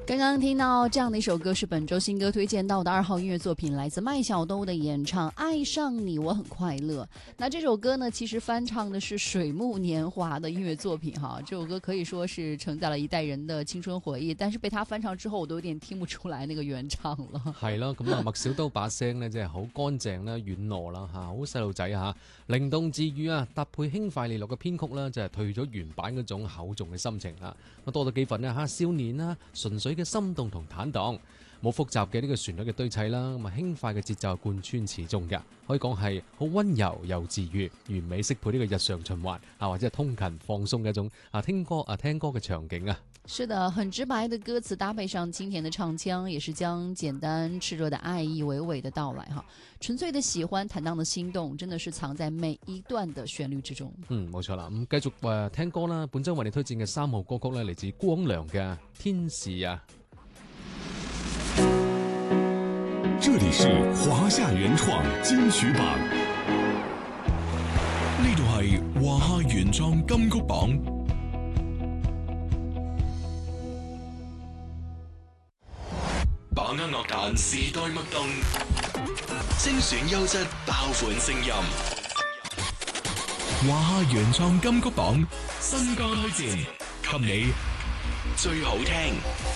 刚刚听到这样的一首歌是本周新歌推荐到的2号音乐作品，来自麦小兜的演唱《爱上你我很快乐》。那这首歌呢，其实翻唱的是水木年華的音樂作品哈。這首歌可以說是承載了一代人的青春回憶，但是被他翻唱之後，我都有點聽不出來那個原唱了。 係啦，咁啊麥小兜把聲呢，即係好乾淨啦、軟糯啦嚇，好細路仔嚇，靈動治癒啊，搭配輕快利落嘅編曲啦，就係退咗原版嗰種厚重嘅心情啦。咁多咗幾份呢，少年啦，純粹嘅心動同坦蕩，冇複雜嘅呢個旋律嘅堆砌啦，咁啊輕快嘅節奏貫穿始終嘅，可以講係好溫柔又治癒，完美適配呢個日常循環啊，或者係通勤放鬆嘅一種聽歌嘅場景啊。 是的，很直白的歌詞搭配上清甜的唱腔，也是將簡單熾熱的愛意娓娓的道來哈。純粹的喜歡，坦蕩的心動，真的是藏在每一段的旋律之中。冇錯啦。咁繼續聽歌啦，本周為你推薦嘅3號歌曲呢，嚟自光良嘅《天使》啊。 這裡是華夏原創金曲榜，呢度係華夏原創金曲榜。把握樂壇時代脈動，精選優質爆款聲音。華夏原創金曲榜新歌推薦，給你最好聽。